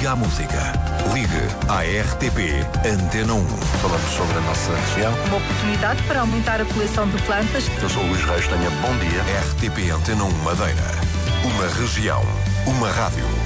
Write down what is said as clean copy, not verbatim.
Ligue à música. Ligue à RTP Antena 1. Falamos sobre a nossa região. Uma oportunidade para aumentar a coleção de plantas. Eu sou o Luís Reis, tenha bom dia. RTP Antena 1 Madeira. Uma região. Uma rádio.